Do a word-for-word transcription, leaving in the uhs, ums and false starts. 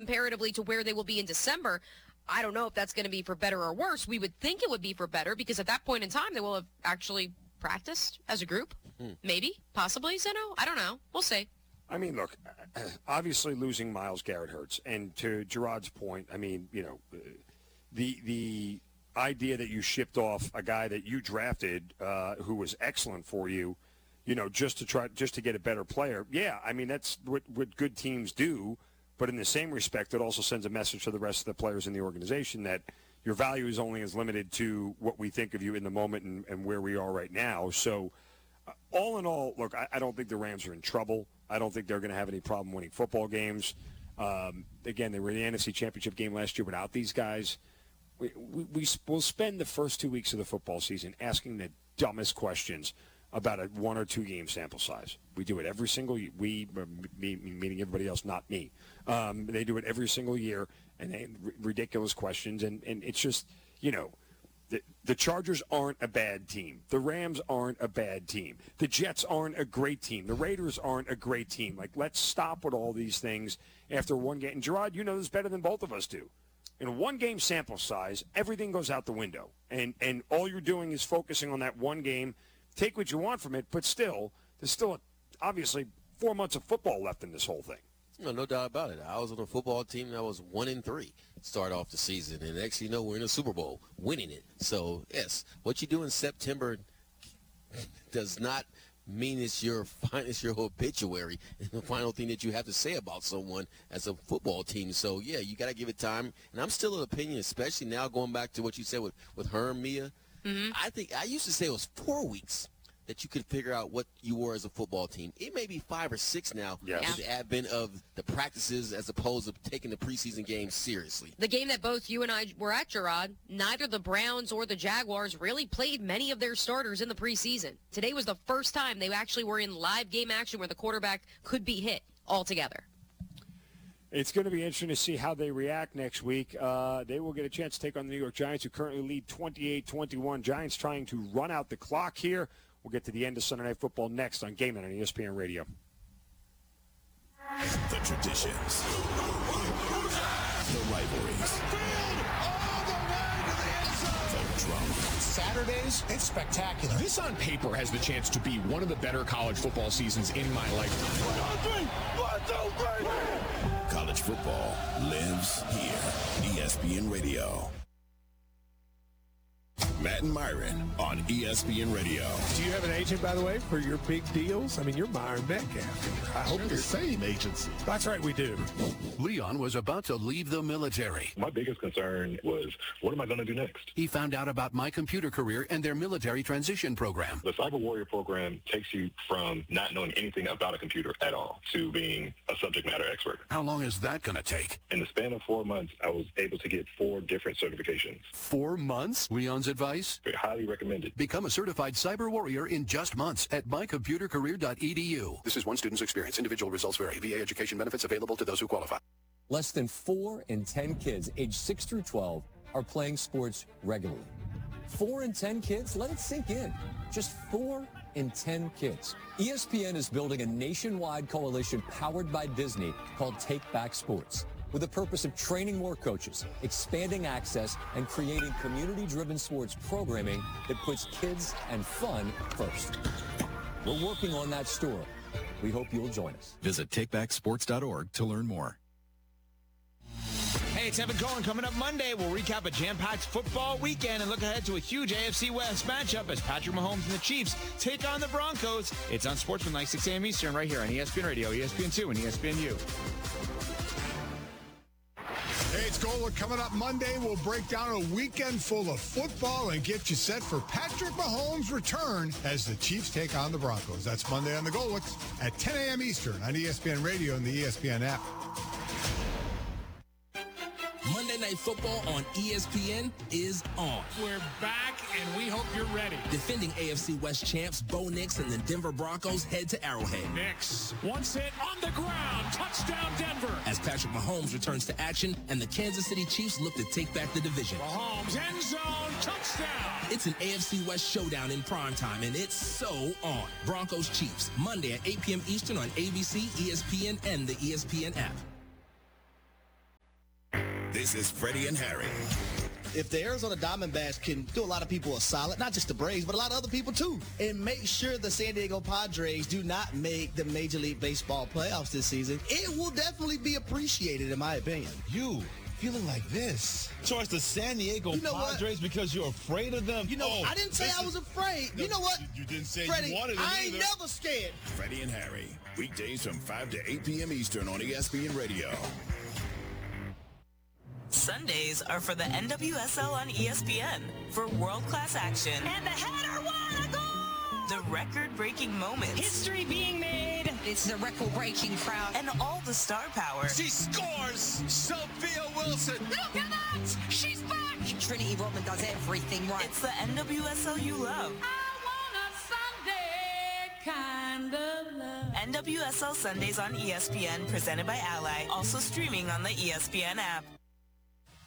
comparatively to where they will be in December, I don't know if that's going to be for better or worse. We would think it would be for better because at that point in time, they will have actually practiced as a group. Hmm. Maybe, possibly, Zeno. I don't know. We'll see. I mean, look, obviously losing Myles Garrett hurts. And to Gerard's point, I mean, you know, the the idea that you shipped off a guy that you drafted uh, who was excellent for you, you know, just to try just to get a better player. Yeah, I mean, that's what, what good teams do. But in the same respect, it also sends a message to the rest of the players in the organization that your value is only as limited to what we think of you in the moment and, and where we are right now. So uh, all in all, look, I, I don't think the Rams are in trouble. I don't think they're going to have any problem winning football games. Um, again, they were in the N F C Championship game last year without these guys. We, we, we will spend the first two weeks of the football season asking the dumbest questions about a one or two game sample size. We do it every single year. We, me, meaning everybody else, not me. Um, they do it every single year, and they r- ridiculous questions. And, and it's just, you know, the, the Chargers aren't a bad team. The Rams aren't a bad team. The Jets aren't a great team. The Raiders aren't a great team. Like, let's stop with all these things after one game. And Gerard, you know this better than both of us do. In a one-game sample size, everything goes out the window. And, and all you're doing is focusing on that one game. Take what you want from it, but still, there's still a, obviously four months of football left in this whole thing. No, no doubt about it. I was on a football team that was one and three start off the season, and next you know we're in a Super Bowl, winning it. So yes, what you do in September does not mean it's your it's your obituary and the final thing that you have to say about someone as a football team. So yeah, you got to give it time. And I'm still of opinion, especially now going back to what you said with with Herm, Mia. Mm-hmm. I think I used to say it was four weeks that you could figure out what you were as a football team. It may be five or six now yes. with the advent of the practices as opposed to taking the preseason games seriously. The game that both you and I were at, Gerard, neither the Browns or the Jaguars really played many of their starters in the preseason. Today was the first time they actually were in live game action where the quarterback could be hit altogether. It's going to be interesting to see how they react next week. Uh, they will get a chance to take on the New York Giants, who currently lead twenty-eight twenty-one. Giants trying to run out the clock here. We'll get to the end of Sunday Night Football next on Game Night on E S P N Radio. The traditions, the rivalries, the drama. Saturdays, it's spectacular. This on paper has the chance to be one of the better college football seasons in my lifetime. One, two, three. One, two, three. College football lives here. E S P N Radio. Matt and Myron on E S P N Radio. Do you have an agent, by the way, for your big deals? I mean, you're Myron Metcalf. I hope They're the same agency. That's right, we do. Leon was about to leave the military. My biggest concern was, what am I going to do next? He found out about My Computer Career and their military transition program. The Cyber Warrior program takes you from not knowing anything about a computer at all to being a subject matter expert. How long is that going to take? In the span of four months, I was able to get four different certifications. Four months? Leon's advice? Very highly recommended. Become a certified cyber warrior in just months at my computer career dot e d u. This is one student's experience. Individual results vary. V A education benefits available to those who qualify. Less than four in ten kids aged six through twelve are playing sports regularly. Four in ten kids? Let it sink in. Just four in ten kids. E S P N is building a nationwide coalition powered by Disney called Take Back Sports, with the purpose of training more coaches, expanding access, and creating community-driven sports programming that puts kids and fun first. We're working on that story. We hope you'll join us. Visit take back sports dot org to learn more. Hey, it's Evan Cohen. Coming up Monday, we'll recap a jam-packed football weekend and look ahead to a huge A F C West matchup as Patrick Mahomes and the Chiefs take on the Broncos. It's on Sportsmanlike, six a.m. Eastern, right here on E S P N Radio, E S P N two, and E S P N U. Hey, it's Gola. Coming up Monday, we'll break down a weekend full of football and get you set for Patrick Mahomes' return as the Chiefs take on the Broncos. That's Monday on the Golix at ten a.m. Eastern on E S P N Radio and the E S P N app. Monday Night Football on E S P N is on. We're back, and we hope you're ready. Defending A F C West champs Bo Nix and the Denver Broncos head to Arrowhead. Nix, once hit on the ground, touchdown Denver. As Patrick Mahomes returns to action and the Kansas City Chiefs look to take back the division. Mahomes, end zone, touchdown. It's an A F C West showdown in primetime, and it's so on. Broncos Chiefs, Monday at eight p.m. Eastern on A B C, E S P N, and the E S P N app. This is Freddie and Harry. If the Arizona Diamondbacks can do a lot of people a solid, not just the Braves, but a lot of other people too, and make sure the San Diego Padres do not make the Major League Baseball playoffs this season, it will definitely be appreciated, in my opinion. You feeling like this towards the San Diego you know Padres what? because you're afraid of them? You know, oh, I didn't say I was afraid. No, you know what? You didn't say Freddie, you wanted them I ain't either. never scared. Freddie and Harry, weekdays from five to eight p.m. Eastern on E S P N Radio. Sundays are for the N W S L on E S P N for world-class action. And the header won a goal! The record-breaking moments. History being made. This is a record-breaking crowd. And all the star power. She scores! Sophia Wilson! Look at that! She's back! Trinity Rodman does everything right. It's the N W S L you love. Kind of love. N W S L Sundays on E S P N, presented by Ally. Also streaming on the E S P N app.